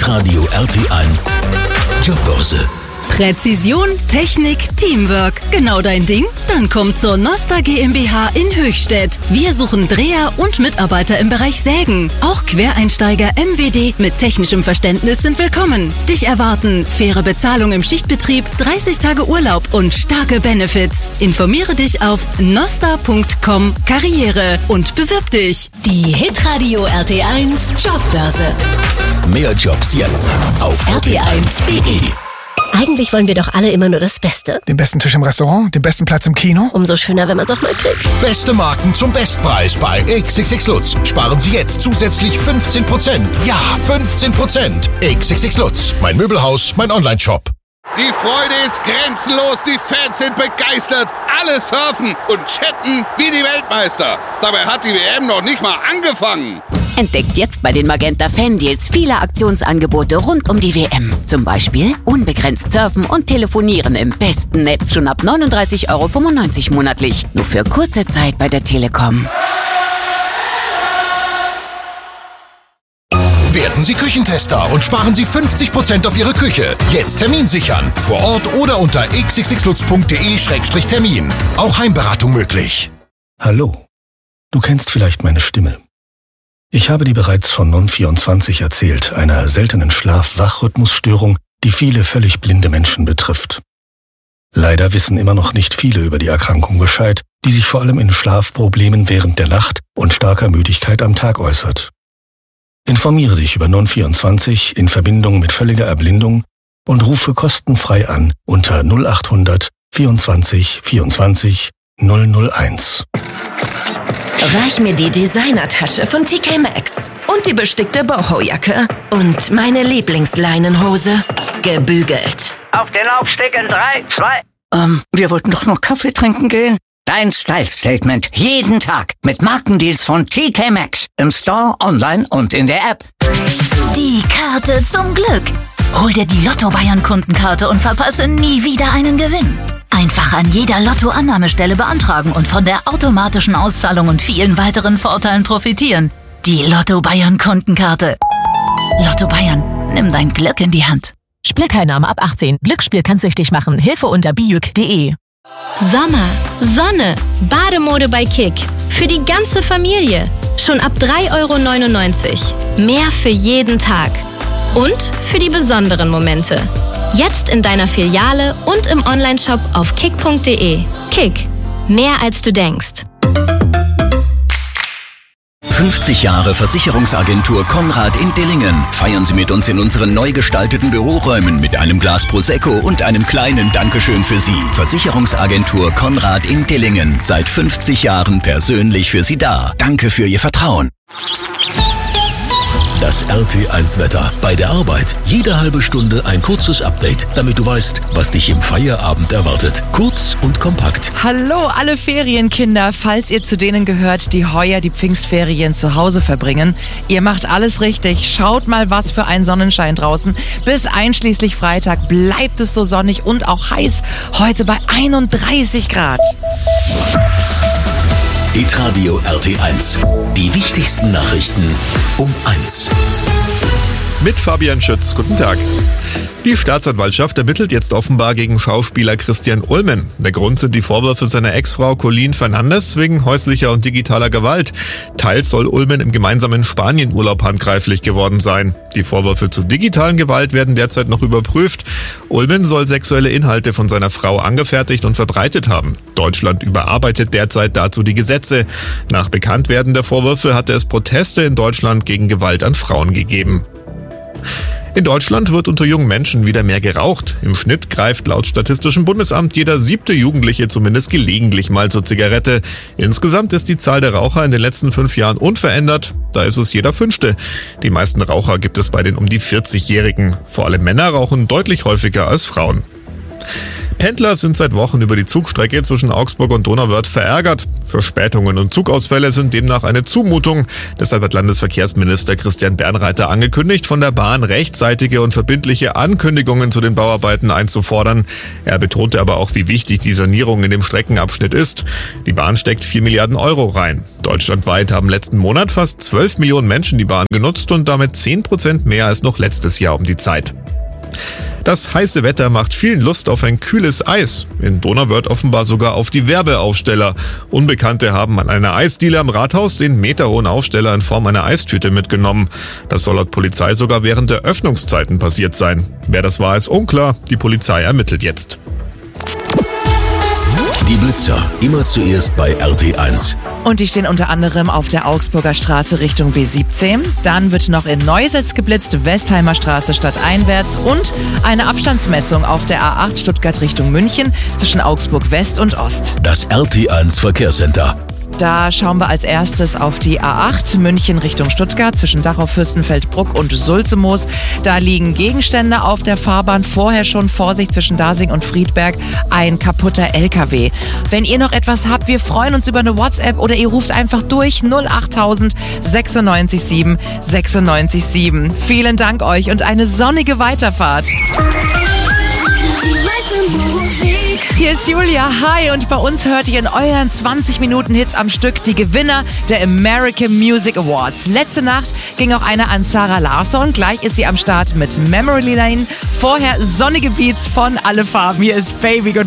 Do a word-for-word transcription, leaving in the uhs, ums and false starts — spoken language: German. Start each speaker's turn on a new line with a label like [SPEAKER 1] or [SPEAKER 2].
[SPEAKER 1] Hitradio R T eins Jobbörse.
[SPEAKER 2] Präzision, Technik, Teamwork. Genau dein Ding? Dann komm zur Noster GmbH in Höchstädt. Wir suchen Dreher und Mitarbeiter im Bereich Sägen. Auch Quereinsteiger M W D mit technischem Verständnis sind willkommen. Dich erwarten faire Bezahlung im Schichtbetrieb, dreißig Tage Urlaub und starke Benefits. Informiere dich auf noster punkt com Karriere und bewirb dich.
[SPEAKER 3] Die Hitradio R T eins Jobbörse.
[SPEAKER 1] Mehr Jobs jetzt auf r t eins punkt d e.
[SPEAKER 4] Eigentlich wollen wir doch alle immer nur das Beste.
[SPEAKER 5] Den besten Tisch im Restaurant, den besten Platz im Kino.
[SPEAKER 4] Umso schöner, wenn man es auch mal kriegt.
[SPEAKER 6] Beste Marken zum Bestpreis bei X X X Lutz. Sparen Sie jetzt zusätzlich fünfzehn Prozent. Ja, fünfzehn Prozent. X X X Lutz. Mein Möbelhaus, mein Online-Shop.
[SPEAKER 7] Die Freude ist grenzenlos, die Fans sind begeistert. Alle surfen und chatten wie die Weltmeister. Dabei hat die W M noch nicht mal angefangen.
[SPEAKER 8] Entdeckt jetzt bei den Magenta Fan-Deals viele Aktionsangebote rund um die W M. Zum Beispiel unbegrenzt surfen und telefonieren im besten Netz schon ab neununddreißig Euro fünfundneunzig monatlich. Nur für kurze Zeit bei der Telekom.
[SPEAKER 6] Werden Sie Küchentester und sparen Sie fünfzig Prozent auf Ihre Küche. Jetzt Termin sichern. Vor Ort oder unter x x x lutz punkt d e Schrägstrich Termin. Auch Heimberatung möglich.
[SPEAKER 9] Hallo. Du kennst vielleicht meine Stimme. Ich habe dir bereits von Non vierundzwanzig erzählt, einer seltenen Schlaf-Wach-Rhythmusstörung, die viele völlig blinde Menschen betrifft. Leider wissen immer noch nicht viele über die Erkrankung Bescheid, die sich vor allem in Schlafproblemen während der Nacht und starker Müdigkeit am Tag äußert. Informiere dich über Non vierundzwanzig in Verbindung mit völliger Erblindung und rufe kostenfrei an unter null achthundert vierundzwanzig vierundzwanzig null null eins.
[SPEAKER 10] Reich mir die Designertasche von T K Maxx und die bestickte Boho-Jacke und meine Lieblingsleinenhose, gebügelt.
[SPEAKER 11] Auf den Laufsteg in drei, zwei... Ähm, wir wollten doch noch Kaffee trinken gehen. Dein Style-Statement jeden Tag mit Markendeals von T K Maxx im Store, online und in der App.
[SPEAKER 3] Die Karte zum Glück. Hol dir die Lotto-Bayern-Kundenkarte und verpasse nie wieder einen Gewinn. Einfach an jeder Lotto-Annahmestelle beantragen und von der automatischen Auszahlung und vielen weiteren Vorteilen profitieren. Die Lotto-Bayern-Kundenkarte. Lotto Bayern, nimm dein Glück in die Hand.
[SPEAKER 12] Spielteilnahme ab achtzehn. Glücksspiel kann süchtig machen. Hilfe unter bijuk punkt de.
[SPEAKER 13] Sommer, Sonne, Bademode bei Kick. Für die ganze Familie. Schon ab drei Euro neunundneunzig. Mehr für jeden Tag. Und für die besonderen Momente. Jetzt in deiner Filiale und im Onlineshop auf kick punkt de. Kick. Mehr als du denkst.
[SPEAKER 1] fünfzig Jahre Versicherungsagentur Konrad in Dillingen. Feiern Sie mit uns in unseren neu gestalteten Büroräumen mit einem Glas Prosecco und einem kleinen Dankeschön für Sie. Versicherungsagentur Konrad in Dillingen. Seit fünfzig Jahren persönlich für Sie da. Danke für Ihr Vertrauen. Das R T eins Wetter. Bei der Arbeit jede halbe Stunde ein kurzes Update, damit du weißt, was dich im Feierabend erwartet. Kurz und kompakt.
[SPEAKER 14] Hallo alle Ferienkinder, falls ihr zu denen gehört, die heuer die Pfingstferien zu Hause verbringen. Ihr macht alles richtig. Schaut mal, was für ein Sonnenschein draußen. Bis einschließlich Freitag bleibt es so sonnig und auch heiß. Heute bei einunddreißig Grad.
[SPEAKER 1] Hitradio R T eins. Die wichtigsten Nachrichten um eins.
[SPEAKER 15] Mit Fabian Schütz. Guten Tag. Die Staatsanwaltschaft ermittelt jetzt offenbar gegen Schauspieler Christian Ulmen. Der Grund sind die Vorwürfe seiner Ex-Frau Colleen Fernandes wegen häuslicher und digitaler Gewalt. Teils soll Ulmen im gemeinsamen Spanienurlaub handgreiflich geworden sein. Die Vorwürfe zu digitalen Gewalt werden derzeit noch überprüft. Ulmen soll sexuelle Inhalte von seiner Frau angefertigt und verbreitet haben. Deutschland überarbeitet derzeit dazu die Gesetze. Nach Bekanntwerden der Vorwürfe hatte es Proteste in Deutschland gegen Gewalt an Frauen gegeben. In Deutschland wird unter jungen Menschen wieder mehr geraucht. Im Schnitt greift laut Statistischem Bundesamt jeder siebte Jugendliche zumindest gelegentlich mal zur Zigarette. Insgesamt ist die Zahl der Raucher in den letzten fünf Jahren unverändert. Da ist es jeder Fünfte. Die meisten Raucher gibt es bei den um die vierzig-Jährigen. Vor allem Männer rauchen deutlich häufiger als Frauen. Pendler sind seit Wochen über die Zugstrecke zwischen Augsburg und Donauwörth verärgert. Verspätungen und Zugausfälle sind demnach eine Zumutung. Deshalb hat Landesverkehrsminister Christian Bernreiter angekündigt, von der Bahn rechtzeitige und verbindliche Ankündigungen zu den Bauarbeiten einzufordern. Er betonte aber auch, wie wichtig die Sanierung in dem Streckenabschnitt ist. Die Bahn steckt vier Milliarden Euro rein. Deutschlandweit haben letzten Monat fast zwölf Millionen Menschen die Bahn genutzt und damit zehn Prozent mehr als noch letztes Jahr um die Zeit. Das heiße Wetter macht vielen Lust auf ein kühles Eis. In Donauwörth offenbar sogar auf die Werbeaufsteller. Unbekannte haben an einer Eisdiele am Rathaus den meterhohen Aufsteller in Form einer Eistüte mitgenommen. Das soll laut Polizei sogar während der Öffnungszeiten passiert sein. Wer das war, ist unklar. Die Polizei ermittelt jetzt.
[SPEAKER 1] Die Blitzer, immer zuerst bei R T eins.
[SPEAKER 14] Und die stehen unter anderem auf der Augsburger Straße Richtung B siebzehn. Dann wird noch in Neusetz geblitzt, Westheimer Straße stadteinwärts und eine Abstandsmessung auf der A acht Stuttgart Richtung München zwischen Augsburg West und Ost.
[SPEAKER 1] Das R T eins Verkehrscenter.
[SPEAKER 14] Da schauen wir als erstes auf die A acht München Richtung Stuttgart zwischen Dachau, Fürstenfeldbruck und Sulzemoos. Da liegen Gegenstände auf der Fahrbahn. Vorher schon Vorsicht zwischen Dasing und Friedberg. Ein kaputter L K W. Wenn ihr noch etwas habt, wir freuen uns über eine WhatsApp oder ihr ruft einfach durch null achttausend sechsundneunzig sieben sechsundneunzig sieben. Vielen Dank euch und eine sonnige Weiterfahrt. Hier ist Julia, hi, und bei uns hört ihr in euren zwanzig Minuten Hits am Stück die Gewinner der American Music Awards. Letzte Nacht ging auch eine an Sarah Larsson, gleich ist sie am Start mit Memory Lane. Vorher sonnige Beats von Alle Farben, hier ist Baby Goodbye.